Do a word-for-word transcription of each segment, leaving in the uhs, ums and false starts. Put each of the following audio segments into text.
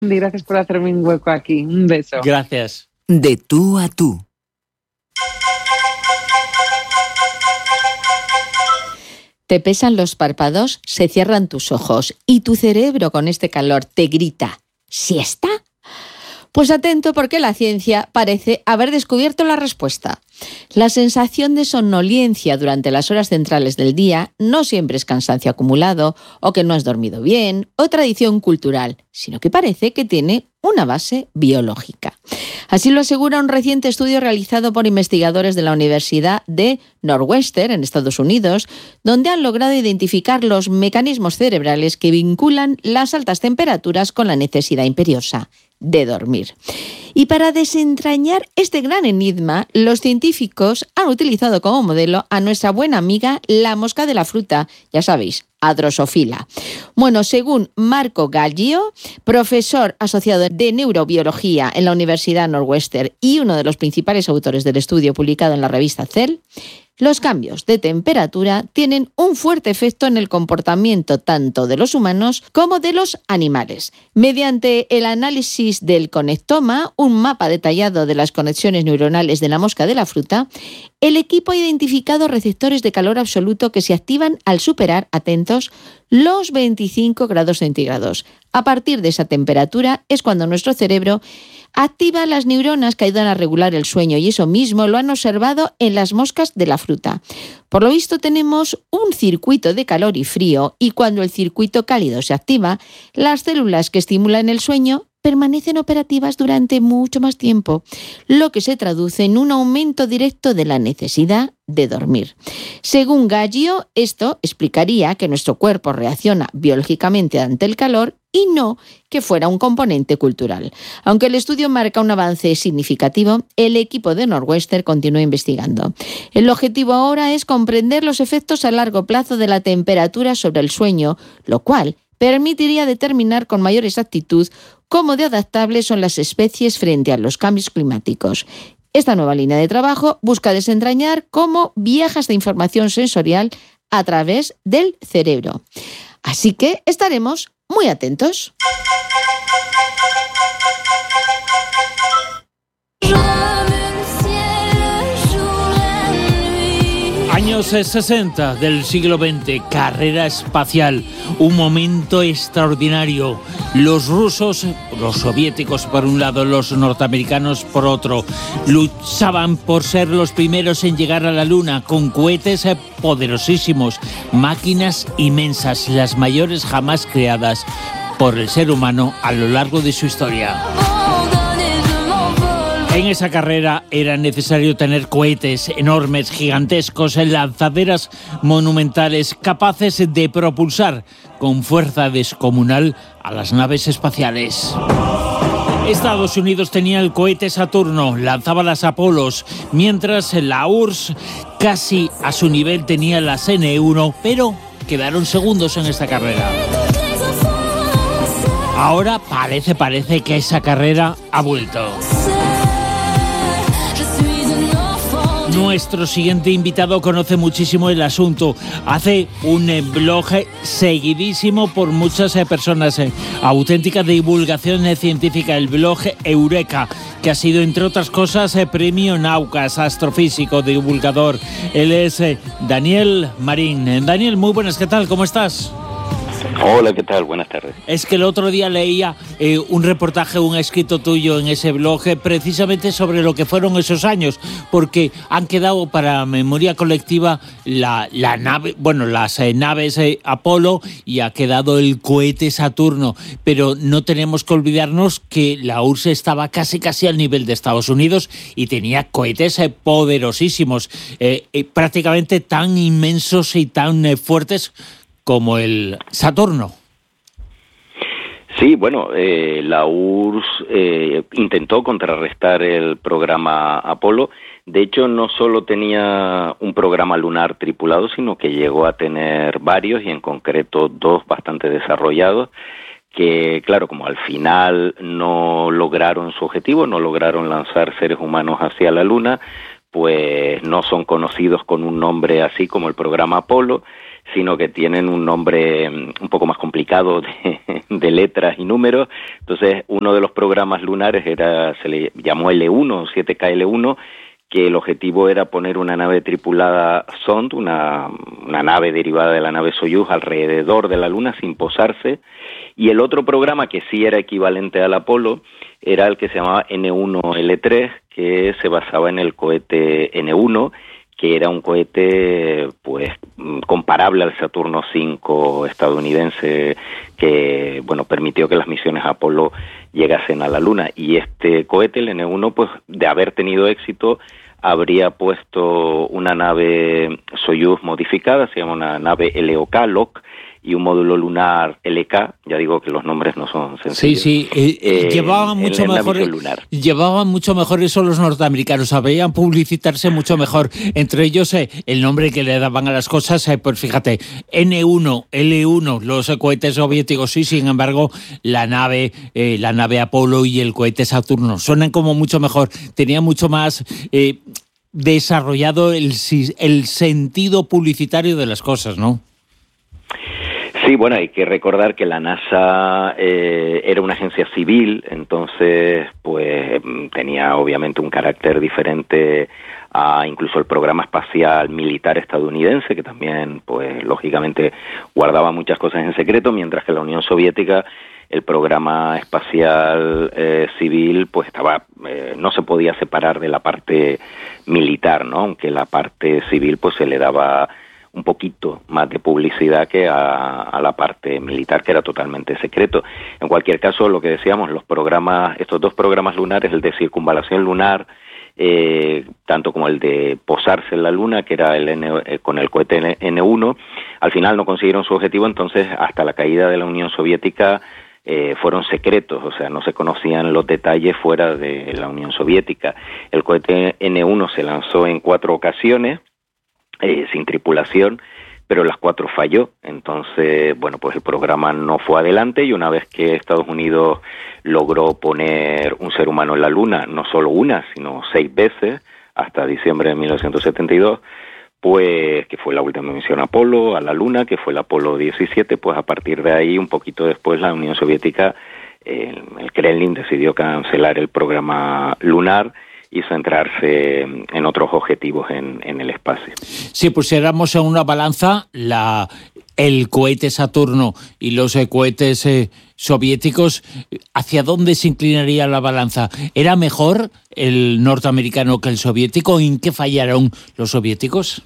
Gracias por hacerme un hueco aquí. Un beso. Gracias. De tú a tú. Te pesan los párpados, se cierran tus ojos y tu cerebro con este calor te grita ¿siesta? Pues atento porque la ciencia parece haber descubierto la respuesta. La sensación de somnolencia durante las horas centrales del día no siempre es cansancio acumulado o que no has dormido bien o tradición cultural, sino que parece que tiene una base biológica. Así lo asegura un reciente estudio realizado por investigadores de la Universidad de Northwestern en Estados Unidos, donde han logrado identificar los mecanismos cerebrales que vinculan las altas temperaturas con la necesidad imperiosa de dormir. Y para desentrañar este gran enigma, los científicos han utilizado como modelo a nuestra buena amiga la mosca de la fruta, ya sabéis, a Drosophila. Bueno, según Marco Gallio, profesor asociado de neurobiología en la Universidad Northwestern y uno de los principales autores del estudio publicado en la revista Cell, los cambios de temperatura tienen un fuerte efecto en el comportamiento tanto de los humanos como de los animales. Mediante el análisis del conectoma, un mapa detallado de las conexiones neuronales de la mosca de la fruta, el equipo ha identificado receptores de calor absoluto que se activan al superar, atentos, los veinticinco grados centígrados. A partir de esa temperatura es cuando nuestro cerebro activa las neuronas que ayudan a regular el sueño y eso mismo lo han observado en las moscas de la fruta. Por lo visto tenemos un circuito de calor y frío y cuando el circuito cálido se activa, las células que estimulan el sueño permanecen operativas durante mucho más tiempo, lo que se traduce en un aumento directo de la necesidad de dormir. Según Gallio, esto explicaría que nuestro cuerpo reacciona biológicamente ante el calor y no que fuera un componente cultural. Aunque el estudio marca un avance significativo, el equipo de Northwestern continúa investigando. El objetivo ahora es comprender los efectos a largo plazo de la temperatura sobre el sueño, lo cual permitiría determinar con mayor exactitud cómo de adaptables son las especies frente a los cambios climáticos. Esta nueva línea de trabajo busca desentrañar cómo viaja esta información sensorial a través del cerebro. Así que estaremos muy atentos. Años sesenta del siglo veinte, carrera espacial, un momento extraordinario. Los rusos, los soviéticos por un lado, los norteamericanos por otro, luchaban por ser los primeros en llegar a la Luna con cohetes poderosísimos, máquinas inmensas, las mayores jamás creadas por el ser humano a lo largo de su historia. En esa carrera era necesario tener cohetes enormes, gigantescos, lanzaderas monumentales capaces de propulsar con fuerza descomunal a las naves espaciales. Estados Unidos tenía el cohete Saturno, lanzaba las Apolos, mientras la U R S S casi a su nivel tenía las N uno, pero quedaron segundos en esta carrera. Ahora parece, parece que esa carrera ha vuelto. Nuestro siguiente invitado conoce muchísimo el asunto. Hace un blog seguidísimo por muchas personas. Auténtica divulgación científica, el blog Eureka, que ha sido, entre otras cosas, premio Naucas, astrofísico, divulgador. Él es Daniel Marín. Daniel, muy buenas, ¿qué tal? ¿Cómo estás? Hola, ¿qué tal? Buenas tardes. Es que el otro día leía eh, un reportaje, un escrito tuyo en ese blog, eh, precisamente sobre lo que fueron esos años, porque han quedado para memoria colectiva la, la nave, bueno, las eh, naves eh, Apolo y ha quedado el cohete Saturno, pero no tenemos que olvidarnos que la U R S S estaba casi casi al nivel de Estados Unidos y tenía cohetes eh, poderosísimos, eh, eh, prácticamente tan inmensos y tan eh, fuertes como el Saturno. Sí, bueno, eh, la U R S S eh, intentó contrarrestar el programa Apolo. De hecho, no solo tenía un programa lunar tripulado, sino que llegó a tener varios, y en concreto dos bastante desarrollados, que, claro, como al final no lograron su objetivo, no lograron lanzar seres humanos hacia la Luna, pues no son conocidos con un nombre así como el programa Apolo. sino que tienen un nombre un poco más complicado de, de letras y números. Entonces, uno de los programas lunares era, se le llamó L uno, siete K L uno, que el objetivo era poner una nave tripulada Zond, una, una nave derivada de la nave Soyuz, alrededor de la Luna sin posarse, y el otro programa que sí era equivalente al Apolo era el que se llamaba N uno L tres, que se basaba en el cohete N uno, que era un cohete pues comparable al Saturno cinco estadounidense, que bueno permitió que las misiones Apolo llegasen a la Luna. Y este cohete, el N uno, pues de haber tenido éxito, habría puesto una nave Soyuz modificada, se llama una nave L O K, L O K, y un módulo lunar L K, ya digo que los nombres no son sencillos. Sí, sí, eh, eh, llevaban mucho en, en mejor, lunar. llevaban mucho mejor eso los norteamericanos, sabían publicitarse mucho mejor. Entre ellos, eh, el nombre que le daban a las cosas, eh, pues fíjate, N uno, L uno, los cohetes soviéticos, sí, sin embargo, la nave, eh, la nave Apolo y el cohete Saturno suenan como mucho mejor, tenían mucho más eh, desarrollado el, el sentido publicitario de las cosas, ¿no? Sí, bueno, hay que recordar que la NASA eh, era una agencia civil, entonces pues tenía obviamente un carácter diferente a incluso el programa espacial militar estadounidense, que también pues lógicamente guardaba muchas cosas en secreto, mientras que la Unión Soviética, el programa espacial eh, civil, pues estaba eh, no se podía separar de la parte militar, ¿no? Aunque la parte civil pues se le daba un poquito más de publicidad que a, a la parte militar, que era totalmente secreto. En cualquier caso, lo que decíamos, los programas, estos dos programas lunares, el de circunvalación lunar, eh, tanto como el de posarse en la Luna, que era el N, eh, con el cohete N uno, al final no consiguieron su objetivo, entonces hasta la caída de la Unión Soviética eh, fueron secretos, o sea, no se conocían los detalles fuera de la Unión Soviética. El cohete N uno se lanzó en cuatro ocasiones, Eh, sin tripulación, pero las cuatro falló. Entonces, bueno, pues el programa no fue adelante, y una vez que Estados Unidos logró poner un ser humano en la Luna, no solo una, sino seis veces, hasta diciembre de mil novecientos setenta y dos, pues, que fue la última misión Apolo a la Luna, que fue el Apolo diecisiete, pues a partir de ahí, un poquito después, la Unión Soviética, eh, el Kremlin decidió cancelar el programa lunar y centrarse en otros objetivos en, en el espacio. Si pusiéramos en una balanza la, el cohete Saturno y los eh, cohetes eh, soviéticos, ¿hacia dónde se inclinaría la balanza? ¿Era mejor el norteamericano que el soviético? ¿En qué fallaron los soviéticos?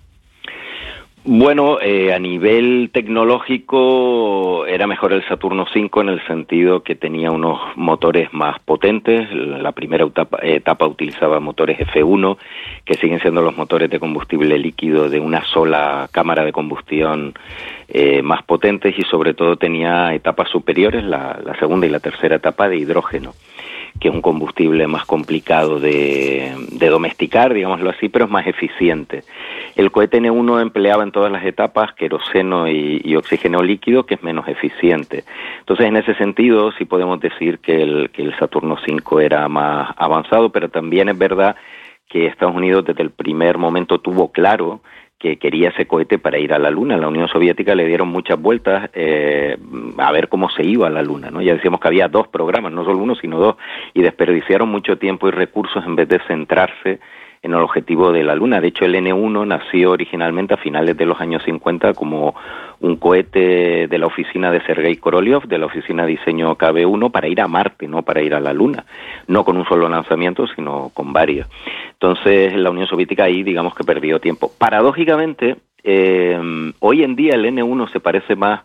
Bueno, eh, a nivel tecnológico era mejor el Saturno cinco en el sentido que tenía unos motores más potentes. La primera etapa, etapa utilizaba motores F uno, que siguen siendo los motores de combustible líquido de una sola cámara de combustión eh, más potentes, y sobre todo tenía etapas superiores, la, la segunda y la tercera etapa, de hidrógeno, que es un combustible más complicado de, de domesticar, digámoslo así, pero es más eficiente. El cohete N uno empleaba en todas las etapas queroseno y, y oxígeno líquido, que es menos eficiente. Entonces, en ese sentido, sí podemos decir que el, que el Saturno cinco era más avanzado, pero también es verdad que Estados Unidos desde el primer momento tuvo claro que quería ese cohete para ir a la Luna. La Unión Soviética le dieron muchas vueltas eh, a ver cómo se iba a la Luna, ¿no? Ya decíamos que había dos programas, no solo uno, sino dos, y desperdiciaron mucho tiempo y recursos en vez de centrarse en el objetivo de la Luna. De hecho, el N uno nació originalmente a finales de los años cincuenta como un cohete de la oficina de Sergei Korolev, de la oficina de diseño K B uno, para ir a Marte, no para ir a la Luna, no con un solo lanzamiento, sino con varios. Entonces, la Unión Soviética ahí, digamos que perdió tiempo. Paradójicamente, eh, hoy en día el N uno se parece más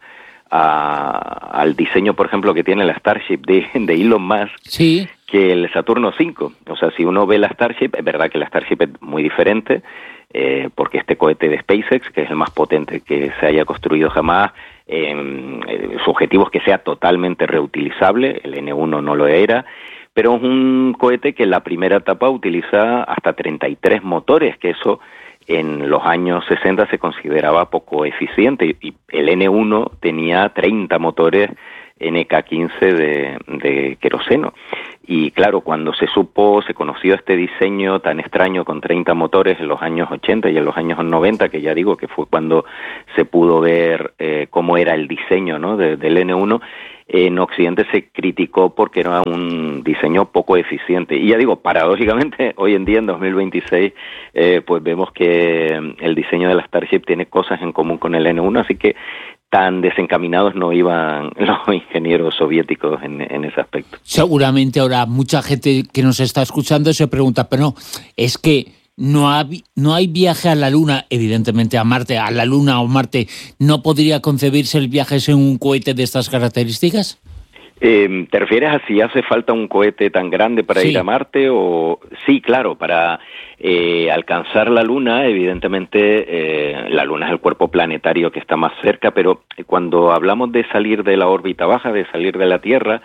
a, al diseño, por ejemplo, que tiene la Starship de, de Elon Musk, sí, que el Saturno cinco. O sea, si uno ve la Starship, es verdad que la Starship es muy diferente, eh, porque este cohete de SpaceX, que es el más potente que se haya construido jamás, eh, su objetivo es que sea totalmente reutilizable. El N uno no lo era, pero es un cohete que en la primera etapa utiliza hasta treinta y tres motores, que eso en los años sesenta se consideraba poco eficiente, y el N uno tenía treinta motores N K quince de, de queroseno. Y claro, cuando se supo, se conoció este diseño tan extraño con treinta motores en los años ochenta y en los años noventa, que ya digo que fue cuando se pudo ver eh, cómo era el diseño, ¿no?, de, del ene uno, en Occidente se criticó porque era un diseño poco eficiente. Y ya digo, paradójicamente, hoy en día, en dos mil veintiséis, eh, pues vemos que el diseño de la Starship tiene cosas en común con el ene uno, así que tan desencaminados no iban los ingenieros soviéticos en, en ese aspecto. Seguramente ahora mucha gente que nos está escuchando se pregunta, pero no, es que no hay, no hay viaje a la Luna, evidentemente a Marte, a la Luna o Marte, ¿no podría concebirse el viaje en un cohete de estas características? Eh, ¿Te refieres a si hace falta un cohete tan grande para sí. ir a Marte? O sí, claro, para eh, alcanzar la Luna, evidentemente eh, la Luna es el cuerpo planetario que está más cerca, pero cuando hablamos de salir de la órbita baja, de salir de la Tierra,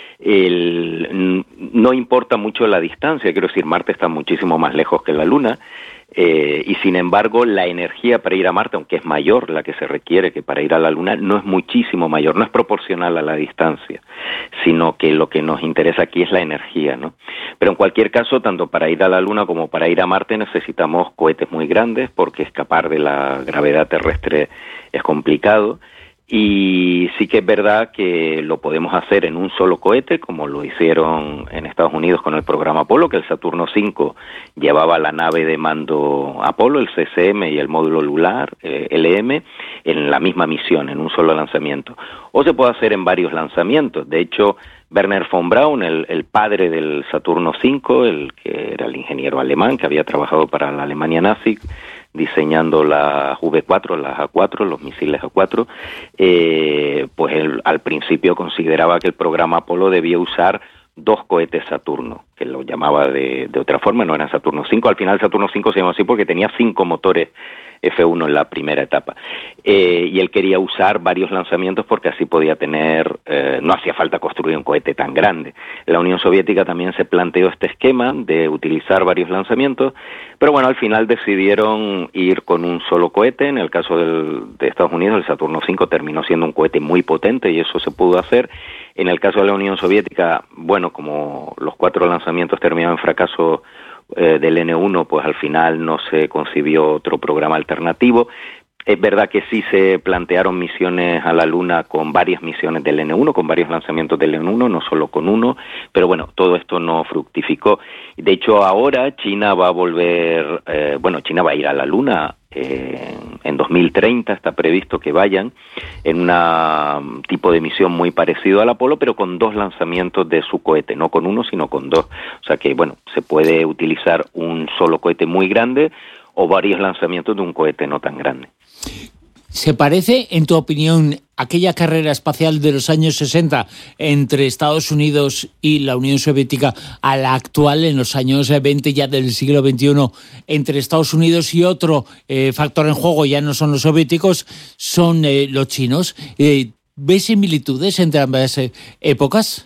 el, no importa mucho la distancia, quiero decir, Marte está muchísimo más lejos que la Luna, eh, y sin embargo la energía para ir a Marte, aunque es mayor la que se requiere que para ir a la Luna, no es muchísimo mayor, no es proporcional a la distancia, sino que lo que nos interesa aquí es la energía, ¿no? Pero en cualquier caso, tanto para ir a la Luna como para ir a Marte necesitamos cohetes muy grandes, porque escapar de la gravedad terrestre es complicado. Y sí que es verdad que lo podemos hacer en un solo cohete, como lo hicieron en Estados Unidos con el programa Apolo, que el Saturno cinco llevaba la nave de mando Apolo, el ce ce eme y el módulo lunar, eh, ele eme, en la misma misión, en un solo lanzamiento. O se puede hacer en varios lanzamientos. De hecho, Wernher von Braun, el, el padre del Saturno cinco, el que era el ingeniero alemán que había trabajado para la Alemania nazi, diseñando las ve cuatro, las a cuatro, los misiles a cuatro, eh, pues él al principio consideraba que el programa Apolo debía usar dos cohetes Saturno, que lo llamaba de, de otra forma, no eran Saturno cinco, al final Saturno cinco se llamó así porque tenía cinco motores efe uno en la primera etapa, eh, y él quería usar varios lanzamientos porque así podía tener, eh, no hacía falta construir un cohete tan grande. La Unión Soviética también se planteó este esquema de utilizar varios lanzamientos, pero bueno, al final decidieron ir con un solo cohete. En el caso del, de Estados Unidos, el Saturno cinco terminó siendo un cohete muy potente y eso se pudo hacer. En el caso de la Unión Soviética, bueno, como los cuatro lanzamientos terminaron en fracaso eh, del ene uno, pues al final no se concibió otro programa alternativo. Es verdad que sí se plantearon misiones a la Luna con varias misiones del ene uno, con varios lanzamientos del ene uno, no solo con uno, pero bueno, todo esto no fructificó. De hecho, ahora China va a volver, eh, bueno, China va a ir a la Luna eh, en dos mil treinta, está previsto que vayan en un tipo de misión muy parecido al Apolo, pero con dos lanzamientos de su cohete, no con uno, sino con dos. O sea que, bueno, se puede utilizar un solo cohete muy grande o varios lanzamientos de un cohete no tan grande. ¿Se parece, en tu opinión, aquella carrera espacial de los años sesenta entre Estados Unidos y la Unión Soviética a la actual en los años veinte ya del siglo veintiuno entre Estados Unidos y otro eh, factor en juego, ya no son los soviéticos, son eh, los chinos? Eh, ¿Ves similitudes entre ambas eh, épocas?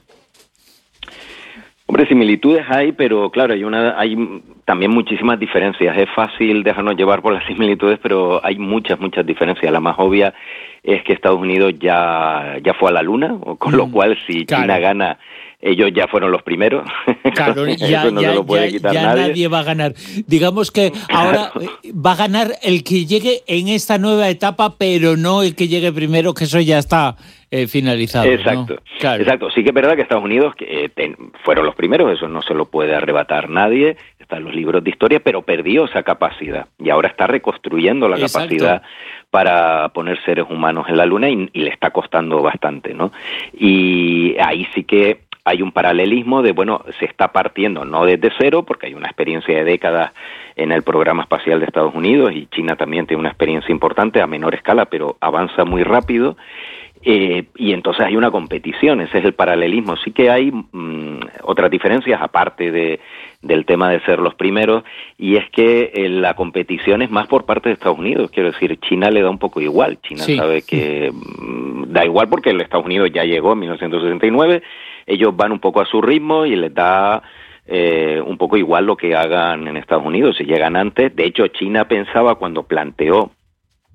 Hombre, similitudes hay, pero claro, hay una, hay también muchísimas diferencias. Es fácil dejarnos llevar por las similitudes, pero hay muchas, muchas diferencias. La más obvia es que Estados Unidos ya, ya fue a la Luna, con mm, lo cual si claro. China gana, ellos ya fueron los primeros. Claro, ya, no ya, se lo puede ya, quitar ya nadie. nadie va a ganar. Digamos que ahora va a ganar el que llegue en esta nueva etapa, pero no el que llegue primero, que eso ya está eh, finalizado. Exacto, ¿no? Claro. Exacto. Sí que es verdad que Estados Unidos eh, ten, fueron los primeros, eso no se lo puede arrebatar nadie, están los libros de historia, pero perdió esa capacidad y ahora está reconstruyendo la Exacto. capacidad para poner seres humanos en la Luna y, y le está costando bastante, ¿no? Y ahí sí que hay un paralelismo de, bueno, se está partiendo, no desde cero, porque hay una experiencia de décadas en el programa espacial de Estados Unidos y China también tiene una experiencia importante a menor escala, pero avanza muy rápido. Eh, y entonces hay una competición, ese es el paralelismo. Sí que hay mmm, otras diferencias aparte de, del tema de ser los primeros, y es que eh, la competición es más por parte de Estados Unidos. Quiero decir, China le da un poco igual. China sí. sabe que mmm, da igual porque el Estados Unidos ya llegó en mil novecientos sesenta y nueve, ellos van un poco a su ritmo y les da eh, un poco igual lo que hagan en Estados Unidos, si llegan antes. De hecho, China pensaba cuando planteó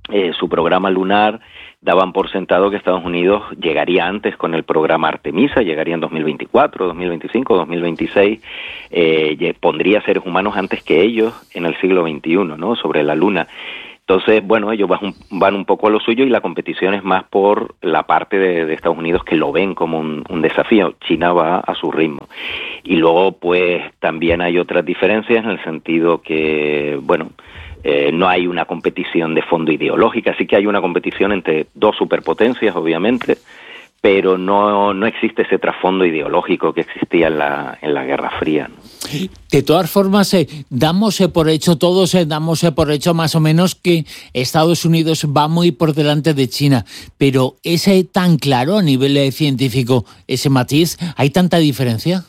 eh, su programa lunar, daban por sentado que Estados Unidos llegaría antes con el programa Artemisa, llegaría en dos mil veinticuatro, dos mil veinticinco, dos mil veintiséis, eh, pondría seres humanos antes que ellos en el siglo veintiuno, ¿no?, sobre la Luna. Entonces, bueno, ellos van, van un poco a lo suyo y la competición es más por la parte de, de Estados Unidos, que lo ven como un, un desafío. China va a su ritmo. Y luego, pues, también hay otras diferencias en el sentido que, bueno, eh, no hay una competición de fondo ideológica, sí que hay una competición entre dos superpotencias, obviamente, pero no, no existe ese trasfondo ideológico que existía en la, en la Guerra Fría, ¿no? De todas formas, eh, damos eh, por hecho todos, eh, damos eh, por hecho más o menos que Estados Unidos va muy por delante de China, pero ¿es eh, tan claro a nivel eh, científico ese matiz? ¿Hay tanta diferencia?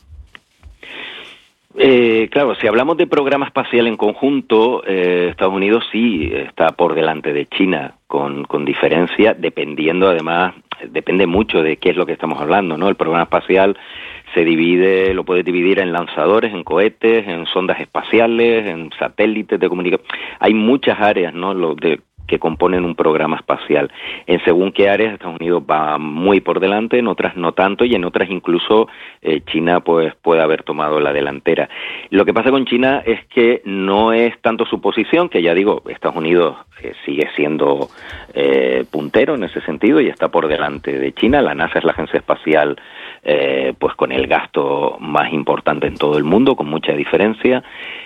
Eh, claro, si hablamos de programa espacial en conjunto, eh, Estados Unidos sí está por delante de China, con, con diferencia, dependiendo además, depende mucho de qué es lo que estamos hablando, ¿no? El programa espacial se divide, lo puedes dividir en lanzadores, en cohetes, en sondas espaciales, en satélites de comunicación. Hay muchas áreas, ¿no?, lo de, que componen un programa espacial. En según qué áreas Estados Unidos va muy por delante, en otras no tanto, y en otras incluso eh, China pues puede haber tomado la delantera. Lo que pasa con China es que no es tanto su posición, que ya digo, Estados Unidos eh, sigue siendo eh, puntero en ese sentido y está por delante de China. La NASA es la agencia espacial eh, pues con el gasto más importante en todo el mundo, con mucha diferencia.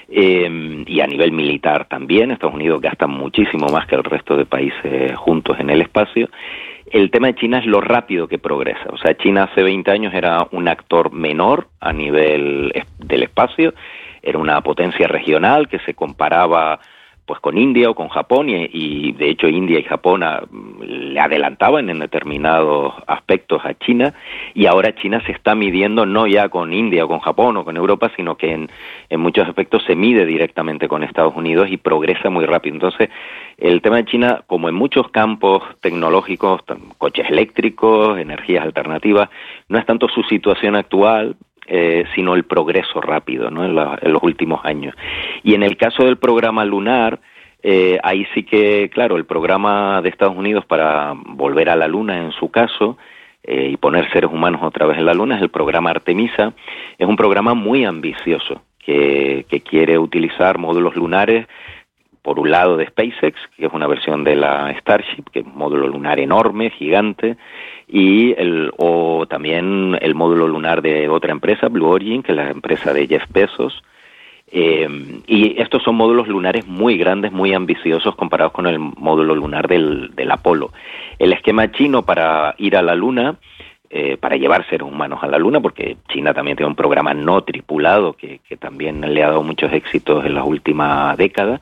Eh, y a nivel militar también, Estados Unidos gasta muchísimo más que el resto de países juntos en el espacio. El tema de China es lo rápido que progresa. O sea, China hace veinte años era un actor menor a nivel del espacio, era una potencia regional que se comparaba pues con India o con Japón, y, y de hecho India y Japón a, le adelantaban en determinados aspectos a China, y ahora China se está midiendo no ya con India o con Japón o con Europa, sino que en, en muchos aspectos se mide directamente con Estados Unidos y progresa muy rápido. Entonces, el tema de China, como en muchos campos tecnológicos, coches eléctricos, energías alternativas, no es tanto su situación actual, Eh, sino el progreso rápido, ¿no?, en, la, en los últimos años. Y en el caso del programa lunar, eh, ahí sí que, claro, el programa de Estados Unidos para volver a la Luna, en su caso, eh, y poner seres humanos otra vez en la Luna, es el programa Artemisa. Es un programa muy ambicioso que, que quiere utilizar módulos lunares, por un lado de SpaceX, que es una versión de la Starship, que es un módulo lunar enorme, gigante, y el, o también el módulo lunar de otra empresa, Blue Origin, que es la empresa de Jeff Bezos. Eh, y estos son módulos lunares muy grandes, muy ambiciosos comparados con el módulo lunar del, del Apolo. El esquema chino para ir a la Luna, eh, para llevar seres humanos a la Luna, porque China también tiene un programa no tripulado que, que también le ha dado muchos éxitos en las últimas décadas,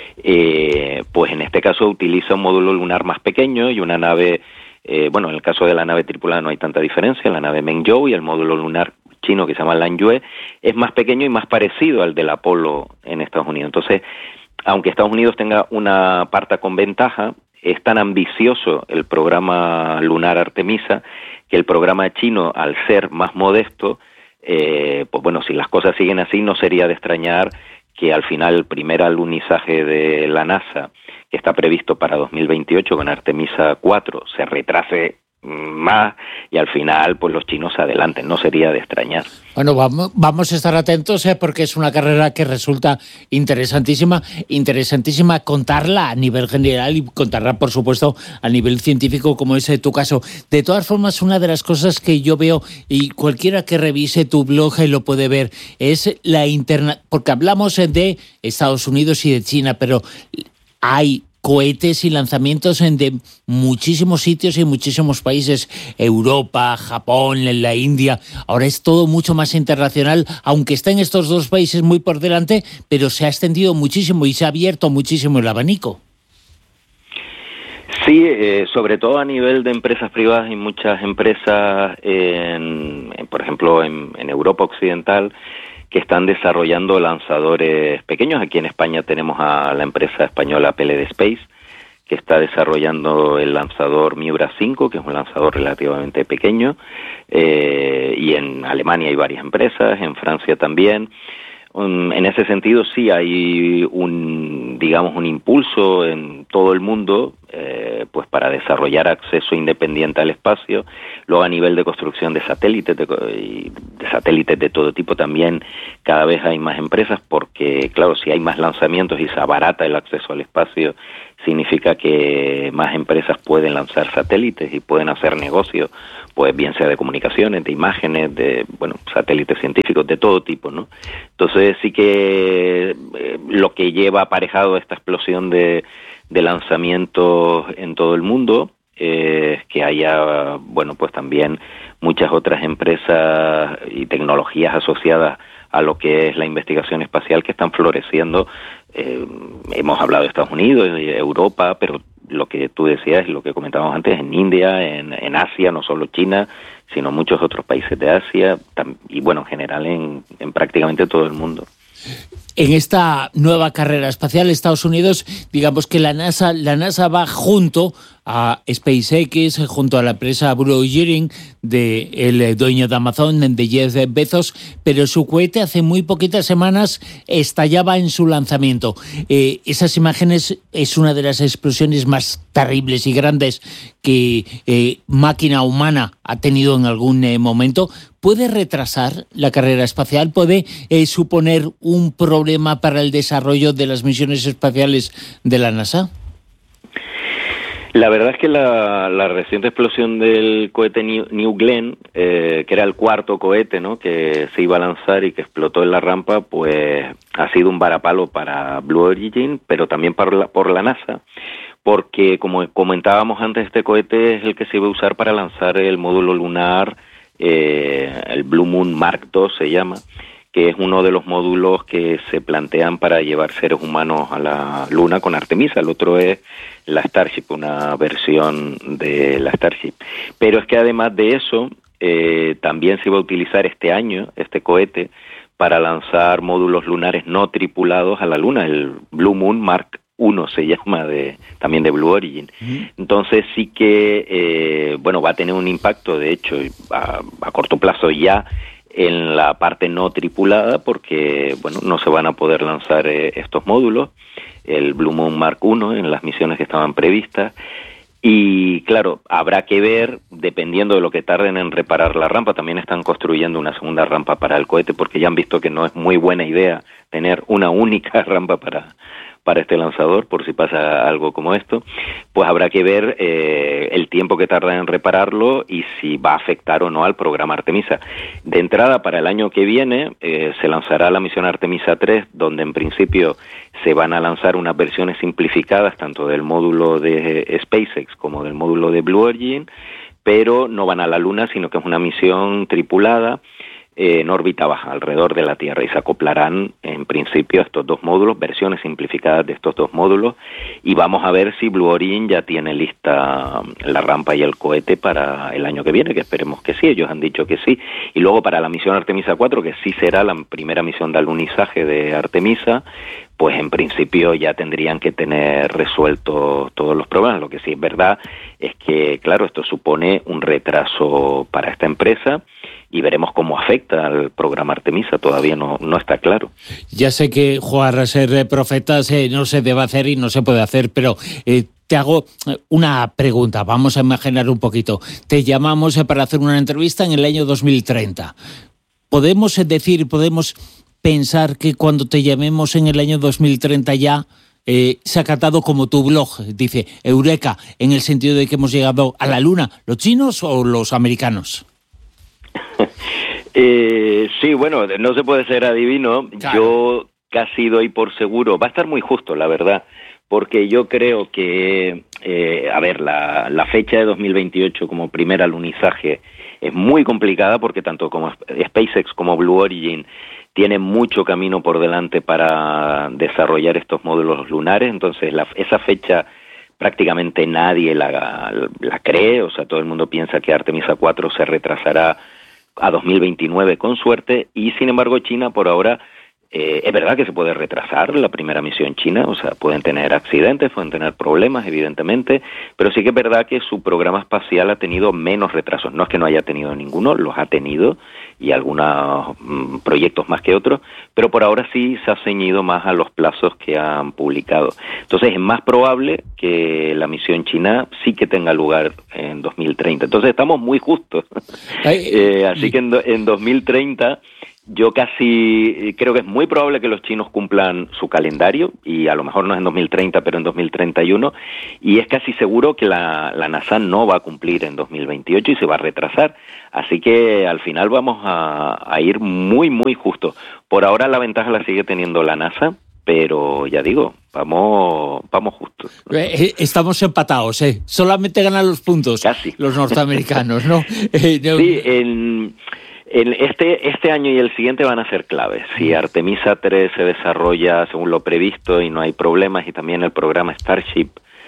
eh, pues en este caso utiliza un módulo lunar más pequeño y una nave. Eh, bueno, en el caso de la nave tripulada no hay tanta diferencia, la nave Mengzhou, y el módulo lunar chino que se llama Lanyue es más pequeño y más parecido al del Apolo en Estados Unidos. Entonces, aunque Estados Unidos tenga una parte con ventaja, es tan ambicioso el programa lunar Artemisa que el programa chino, al ser más modesto, eh, pues bueno, si las cosas siguen así, no sería de extrañar que al final el primer alunizaje de la NASA, que está previsto para dos mil veintiocho con Artemisa cuatro, se retrase más y al final pues los chinos se adelanten, no sería de extrañar. Bueno, vamos, vamos a estar atentos eh, porque es una carrera que resulta interesantísima, interesantísima contarla a nivel general y contarla, por supuesto, a nivel científico, como es tu caso. De todas formas, una de las cosas que yo veo, y cualquiera que revise tu blog lo puede ver, es la interna, porque hablamos de Estados Unidos y de China, pero hay cohetes y lanzamientos de muchísimos sitios y muchísimos países, Europa, Japón, la India. Ahora es todo mucho más internacional, aunque estén estos dos países muy por delante, pero se ha extendido muchísimo y se ha abierto muchísimo el abanico. Sí, eh, sobre todo a nivel de empresas privadas, hay muchas empresas, en, en, por ejemplo, en, en Europa Occidental, que están desarrollando lanzadores pequeños. Aquí en España tenemos a la empresa española P L D Space, que está desarrollando el lanzador Miura cinco, que es un lanzador relativamente pequeño, eh, y en Alemania hay varias empresas, en Francia también. Um, en ese sentido sí hay un, digamos, un impulso en todo el mundo eh, pues para desarrollar acceso independiente al espacio. Luego a nivel de construcción de satélites, de, de satélites de todo tipo también cada vez hay más empresas, porque claro, si hay más lanzamientos y se abarata el acceso al espacio, significa que más empresas pueden lanzar satélites y pueden hacer negocios, pues bien sea de comunicaciones, de imágenes, de, bueno, satélites científicos, de todo tipo, ¿no? Entonces sí que eh, lo que lleva aparejado esta explosión de, de lanzamientos en todo el mundo es eh, que haya, bueno, pues también muchas otras empresas y tecnologías asociadas a lo que es la investigación espacial que están floreciendo. Eh, hemos hablado de Estados Unidos, de Europa, pero lo que tú decías y lo que comentábamos antes, en India, en, en Asia, no solo China, sino muchos otros países de Asia, tam, y bueno, en general en, en prácticamente todo el mundo. En esta nueva carrera espacial, Estados Unidos, digamos que la NASA, la NASA va junto a SpaceX, junto a la empresa Blue Origin, de el dueño de Amazon, de Jeff Bezos, pero su cohete hace muy poquitas semanas estallaba en su lanzamiento. Eh, esas imágenes es una de las explosiones más terribles y grandes que eh, máquina humana ha tenido en algún eh, momento. ¿Puede retrasar la carrera espacial? ¿Puede eh, suponer un problema para el desarrollo de las misiones espaciales de la NASA? La verdad es que la, la reciente explosión del cohete New, New Glenn, eh, que era el cuarto cohete, ¿no?, que se iba a lanzar y que explotó en la rampa, pues ha sido un varapalo para Blue Origin, pero también por la, por la NASA, porque como comentábamos antes, este cohete es el que se iba a usar para lanzar el módulo lunar, eh, el Blue Moon Mark dos se llama, que es uno de los módulos que se plantean para llevar seres humanos a la Luna con Artemisa. El otro es la Starship, una versión de la Starship. Pero es que además de eso, eh, también se iba a utilizar este año, este cohete, para lanzar módulos lunares no tripulados a la Luna, el Blue Moon Mark uno se llama, de también de Blue Origin. Uh-huh. Entonces sí que, eh, bueno, va a tener un impacto, de hecho, a, a corto plazo ya, en la parte no tripulada, porque bueno, no se van a poder lanzar eh, estos módulos, el Blue Moon Mark uno, en las misiones que estaban previstas. Y claro, habrá que ver, dependiendo de lo que tarden en reparar la rampa. También están construyendo una segunda rampa para el cohete, porque ya han visto que no es muy buena idea tener una única rampa para para este lanzador, por si pasa algo como esto. Pues habrá que ver eh, el tiempo que tarda en repararlo y si va a afectar o no al programa Artemisa. De entrada, para el año que viene, eh, se lanzará la misión Artemisa tres, donde en principio se van a lanzar unas versiones simplificadas, tanto del módulo de SpaceX como del módulo de Blue Origin, pero no van a la Luna, sino que es una misión tripulada, en órbita baja, alrededor de la Tierra, y se acoplarán en principio estos dos módulos, versiones simplificadas de estos dos módulos, y vamos a ver si Blue Origin ya tiene lista la rampa y el cohete para el año que viene, que esperemos que sí, ellos han dicho que sí. Y luego para la misión Artemisa cuatro, que sí será la primera misión de alunizaje de Artemisa, pues en principio ya tendrían que tener resueltos todos los problemas. Lo que sí es verdad es que, claro, esto supone un retraso para esta empresa, y veremos cómo afecta al programa Artemisa, todavía no, no está claro. Ya sé que jugar a ser profetas eh, no se debe hacer y no se puede hacer, pero eh, te hago una pregunta, vamos a imaginar un poquito. Te llamamos eh, para hacer una entrevista en el año dos mil treinta. ¿Podemos eh, decir, podemos pensar que cuando te llamemos en el año dos mil treinta ya eh, se ha catado como tu blog, dice Eureka, en el sentido de que hemos llegado a la Luna, los chinos o los americanos? Eh, sí, bueno, no se puede ser adivino. Claro. Yo casi doy por seguro, va a estar muy justo, la verdad, porque yo creo que, eh, a ver, la, la fecha de dos mil veintiocho como primer alunizaje es muy complicada, porque tanto como SpaceX como Blue Origin tienen mucho camino por delante para desarrollar estos módulos lunares. Entonces la, esa fecha prácticamente nadie la, la cree, o sea, todo el mundo piensa que Artemisa cuatro se retrasará a dos mil veintinueve con suerte, y sin embargo China por ahora, eh, es verdad que se puede retrasar la primera misión china, o sea, pueden tener accidentes, pueden tener problemas, evidentemente, pero sí que es verdad que su programa espacial ha tenido menos retrasos. No es que no haya tenido ninguno, los ha tenido, y algunos mm, proyectos más que otros, pero por ahora sí se ha ceñido más a los plazos que han publicado. Entonces es más probable que la misión china sí que tenga lugar en dos mil treinta. Entonces estamos muy justos. eh, así que en, do, en dos mil treinta yo casi creo que es muy probable que los chinos cumplan su calendario, y a lo mejor no es en dos mil treinta, pero en dos mil treinta y uno, y es casi seguro que la, la NASA no va a cumplir en dos mil veintiocho y se va a retrasar. Así que al final vamos a, a ir muy, muy justo. Por ahora la ventaja la sigue teniendo la NASA, pero ya digo, vamos vamos justos. Estamos empatados, ¿eh? Solamente ganan los puntos casi los norteamericanos, ¿no? Eh, no. Sí, en... Este, este año y el siguiente van a ser claves. Si Artemisa tres se desarrolla según lo previsto y no hay problemas, y también el programa Starship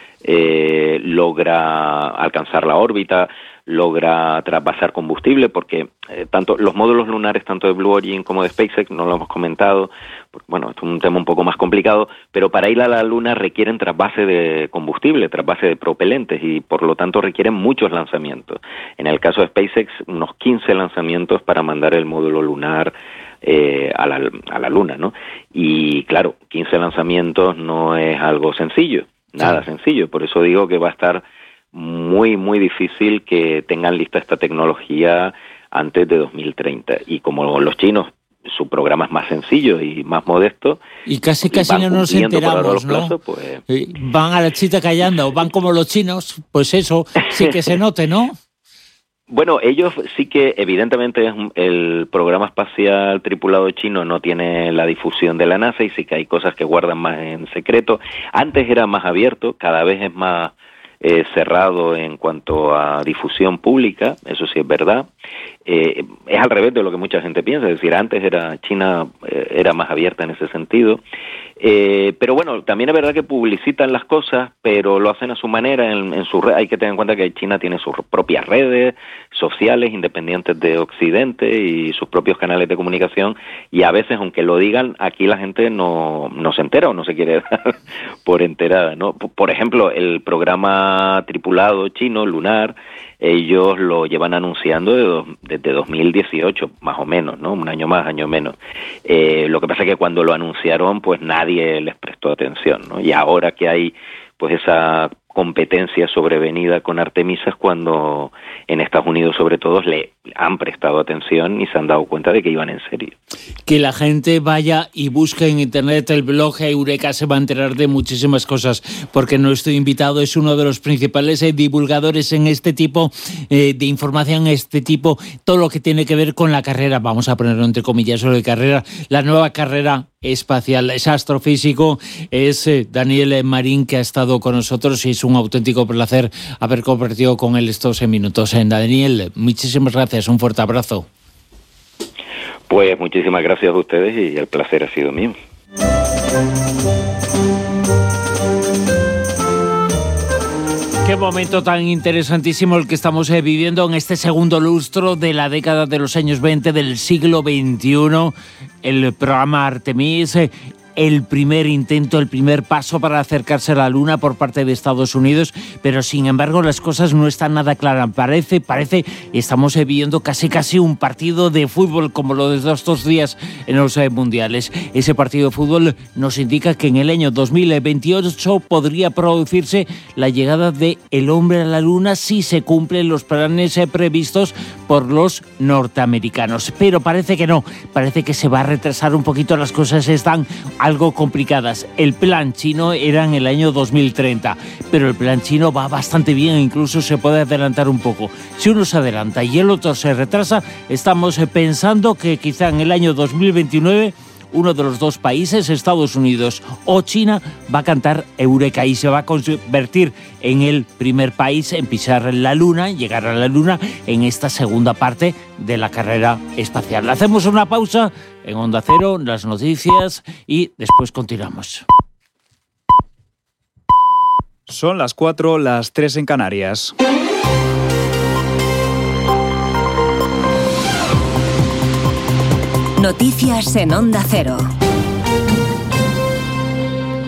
eh, logra alcanzar la órbita, logra trasvasar combustible, porque eh, tanto los módulos lunares, tanto de Blue Origin como de SpaceX, no lo hemos comentado, porque, bueno, esto es un tema un poco más complicado, pero para ir a la Luna requieren trasvase de combustible, trasvase de propelentes, y por lo tanto requieren muchos lanzamientos. En el caso de SpaceX, unos quince lanzamientos para mandar el módulo lunar eh, a la, a la Luna, ¿no? Y claro, quince lanzamientos no es algo sencillo, nada sí. sencillo, por eso digo que va a estar muy, muy difícil que tengan lista esta tecnología antes de dos mil treinta. Y como los chinos, su programa es más sencillo y más modesto, y casi casi y no nos enteramos, ¿no? Plazos, pues... Van a la chita callando, van como los chinos, pues eso sí que se note, ¿no? Bueno, ellos sí que, evidentemente, el programa espacial tripulado chino no tiene la difusión de la NASA, y sí que hay cosas que guardan más en secreto. Antes era más abierto, cada vez es más Eh, cerrado en cuanto a difusión pública, eso sí es verdad. Eh, es al revés de lo que mucha gente piensa, es decir, antes era China eh, era más abierta en ese sentido, eh, pero bueno, también es verdad que publicitan las cosas, pero lo hacen a su manera, en, en su red. Hay que tener en cuenta que China tiene sus propias redes sociales independientes de Occidente y sus propios canales de comunicación, y a veces, aunque lo digan, aquí la gente no, no se entera o no se quiere dar por enterada, ¿no? Por ejemplo, el programa tripulado chino, lunar, ellos lo llevan anunciando de dos, desde dos mil dieciocho, más o menos, ¿no? Un año más, año menos. Eh, lo que pasa es que cuando lo anunciaron, pues nadie les prestó atención, ¿no? Y ahora que hay, pues, esa competencia sobrevenida con Artemisa, es cuando en Estados Unidos, sobre todo, le han prestado atención y se han dado cuenta de que iban en serio. Que la gente vaya y busque en internet el blog Eureka, se va a enterar de muchísimas cosas, porque nuestro invitado es uno de los principales eh, divulgadores en este tipo eh, de información, este tipo, todo lo que tiene que ver con la carrera, vamos a ponerlo entre comillas, sobre carrera, la nueva carrera espacial. Es astrofísico, es eh, Daniel Marín, que ha estado con nosotros, y es un auténtico placer haber compartido con él estos minutos. En Daniel, muchísimas gracias, un fuerte abrazo. Pues muchísimas gracias a ustedes, y el placer ha sido mío. Qué momento tan interesantísimo el que estamos eh, viviendo en este segundo lustro de la década de los años veinte del siglo veintiuno. El programa Artemis, eh, el primer intento, el primer paso para acercarse a la Luna por parte de Estados Unidos, pero sin embargo las cosas no están nada claras. Parece, parece, estamos viviendo casi casi un partido de fútbol como lo de estos días en los eh, mundiales. Ese partido de fútbol nos indica que en el año dos mil veintiocho podría producirse la llegada de el hombre a la Luna si se cumplen los planes eh, previstos por los norteamericanos. Pero parece que no, parece que se va a retrasar un poquito, las cosas están algo complicadas. El plan chino era en el año dos mil treinta, pero el plan chino va bastante bien, incluso se puede adelantar un poco. Si uno se adelanta y el otro se retrasa, estamos pensando que quizá en el año dos mil veintinueve uno de los dos países, Estados Unidos o China, va a cantar Eureka y se va a convertir en el primer país en pisar la Luna, llegar a la Luna en esta segunda parte de la carrera espacial. Hacemos una pausa en Onda Cero, las noticias, y después continuamos. Son las cuatro, las tres en Canarias. Noticias en Onda Cero.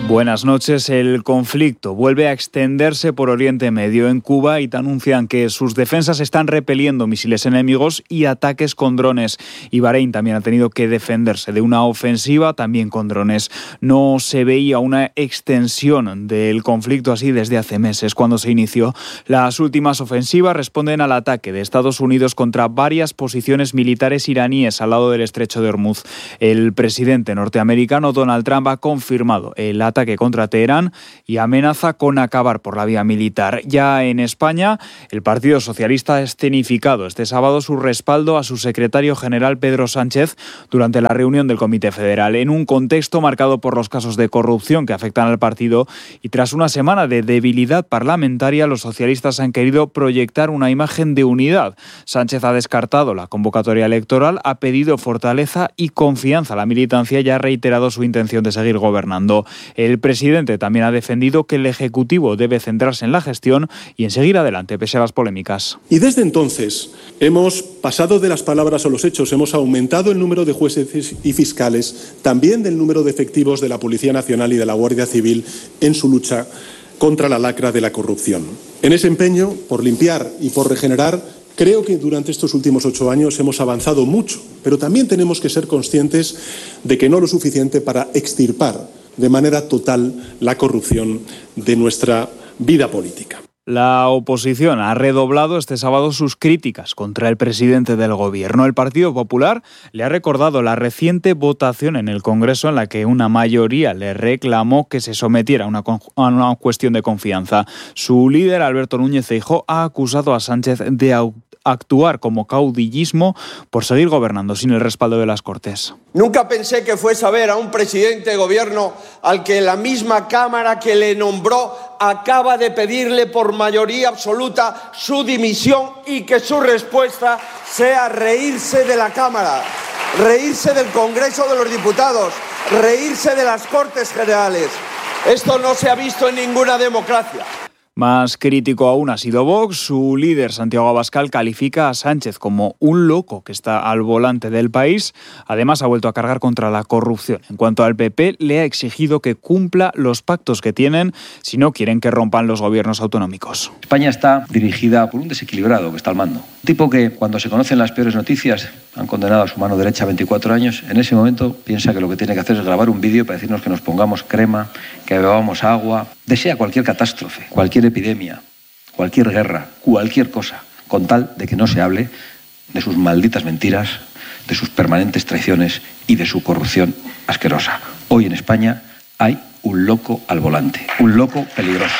Buenas noches. El conflicto vuelve a extenderse por Oriente Medio. En Kuwait anuncian que sus defensas están repeliendo misiles enemigos y ataques con drones. Y Bahrein también ha tenido que defenderse de una ofensiva también con drones. No se veía una extensión del conflicto así desde hace meses, cuando se inició. Las últimas ofensivas responden al ataque de Estados Unidos contra varias posiciones militares iraníes al lado del estrecho de Hormuz. El presidente norteamericano Donald Trump ha confirmado el ataque ataque contra Teherán y amenaza con acabar por la vía militar. Ya en España, el Partido Socialista ha escenificado este sábado su respaldo a su secretario general Pedro Sánchez durante la reunión del Comité Federal, en un contexto marcado por los casos de corrupción que afectan al partido, y tras una semana de debilidad parlamentaria, los socialistas han querido proyectar una imagen de unidad. Sánchez ha descartado la convocatoria electoral, ha pedido fortaleza y confianza a la militancia y ha reiterado su intención de seguir gobernando. El presidente también ha defendido que el Ejecutivo debe centrarse en la gestión y en seguir adelante pese a las polémicas. Y desde entonces hemos pasado de las palabras a los hechos, hemos aumentado el número de jueces y fiscales, también del número de efectivos de la Policía Nacional y de la Guardia Civil en su lucha contra la lacra de la corrupción. En ese empeño por limpiar y por regenerar, creo que durante estos últimos ocho años hemos avanzado mucho, pero también tenemos que ser conscientes de que no lo suficiente para extirpar de manera total la corrupción de nuestra vida política. La oposición ha redoblado este sábado sus críticas contra el presidente del gobierno. El Partido Popular le ha recordado la reciente votación en el Congreso en la que una mayoría le reclamó que se sometiera a una, a una cuestión de confianza. Su líder, Alberto Núñez Feijóo, ha acusado a Sánchez de actuar como caudillismo por seguir gobernando sin el respaldo de las Cortes. Nunca pensé que fuese a ver a un presidente de gobierno al que la misma Cámara que le nombró acaba de pedirle por mayoría absoluta su dimisión y que su respuesta sea reírse de la Cámara, reírse del Congreso de los Diputados, reírse de las Cortes Generales. Esto no se ha visto en ninguna democracia. Más crítico aún ha sido Vox. Su líder, Santiago Abascal, califica a Sánchez como un loco que está al volante del país. Además, ha vuelto a cargar contra la corrupción. En cuanto al P P, le ha exigido que cumpla los pactos que tienen si no quieren que rompan los gobiernos autonómicos. España está dirigida por un desequilibrado que está al mando. Un tipo que, cuando se conocen las peores noticias, han condenado a su mano derecha a veinticuatro años, en ese momento piensa que lo que tiene que hacer es grabar un vídeo para decirnos que nos pongamos crema, que bebamos agua. Desea cualquier catástrofe, cualquier epidemia, cualquier guerra, cualquier cosa, con tal de que no se hable de sus malditas mentiras, de sus permanentes traiciones y de su corrupción asquerosa. Hoy en España hay un loco al volante, un loco peligroso.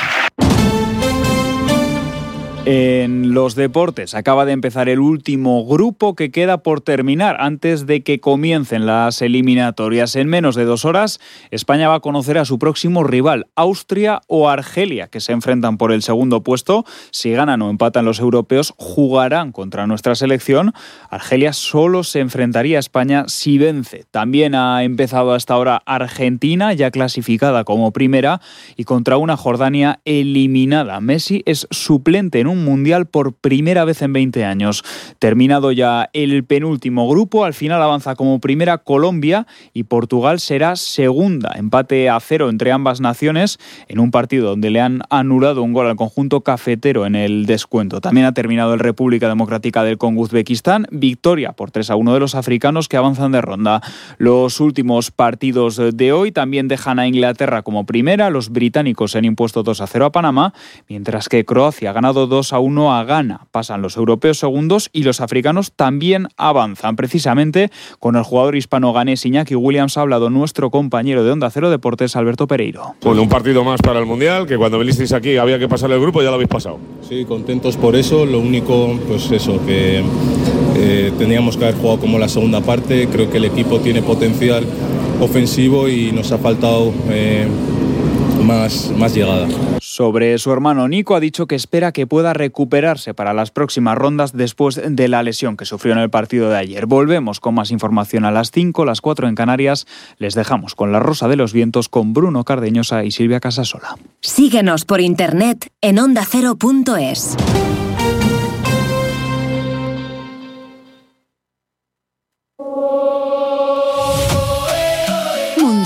En los deportes acaba de empezar el último grupo que queda por terminar antes de que comiencen las eliminatorias. En menos de dos horas, España va a conocer a su próximo rival, Austria o Argelia, que se enfrentan por el segundo puesto. Si ganan o empatan los europeos, jugarán contra nuestra selección. Argelia solo se enfrentaría a España si vence. También ha empezado hasta ahora Argentina, ya clasificada como primera, y contra una Jordania eliminada. Messi es suplente en un mundial por primera vez en veinte años. Terminado ya el penúltimo grupo, al final avanza como primera Colombia y Portugal será segunda. Empate a cero entre ambas naciones en un partido donde le han anulado un gol al conjunto cafetero en el descuento. También ha terminado el República Democrática del Congo Uzbekistán, victoria por tres a uno de los africanos que avanzan de ronda. Los últimos partidos de hoy también dejan a Inglaterra como primera, los británicos se han impuesto dos a cero a Panamá, mientras que Croacia ha ganado dos a uno a Ghana. Pasan los europeos segundos y los africanos también avanzan. Precisamente con el jugador hispano-ganés Iñaki Williams ha hablado nuestro compañero de Onda Cero Deportes, Alberto Pereiro. Bueno, un partido más para el Mundial, que cuando vinisteis aquí había que pasar el grupo, ya lo habéis pasado. Sí, contentos por eso. Lo único, pues eso, que eh, teníamos que haber jugado como la segunda parte. Creo que el equipo tiene potencial ofensivo y nos ha faltado eh, más, más llegada. Sobre su hermano Nico, ha dicho que espera que pueda recuperarse para las próximas rondas después de la lesión que sufrió en el partido de ayer. Volvemos con más información a las cinco, las cuatro en Canarias. Les dejamos con La Rosa de los Vientos con Bruno Cardeñosa y Silvia Casasola. Síguenos por internet en onda cero punto es.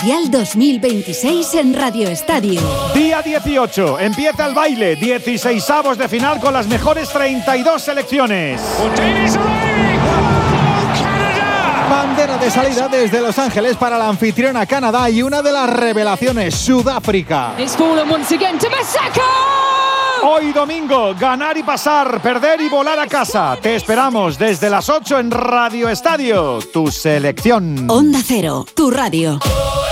Mundial dos mil veintiséis en Radio Estadio. Día dieciocho, empieza el baile, dieciseisavos de final con las mejores treinta y dos selecciones. Bandera de salida desde Los Ángeles para la anfitriona Canadá y una de las revelaciones, Sudáfrica. Hoy domingo, ganar y pasar, perder y volar a casa. Te esperamos desde las ocho en Radio Estadio, tu selección. Onda Cero, tu radio.